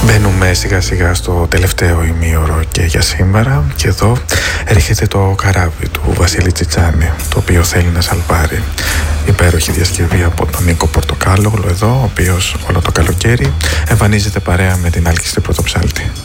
Μπαίνουμε σιγά σιγά στο τελευταίο ημίωρο και για σήμερα, και εδώ έρχεται το καράβι του Βασίλη Τσιτσάνη, το οποίο θέλει να σαλπάρει. Υπέροχη διασκευή από τον Νίκο Πορτοκάλογλου εδώ, ο οποίος όλο το καλοκαίρι εμφανίζεται παρέα με την Άλκηστη Πρωτοψάλτη.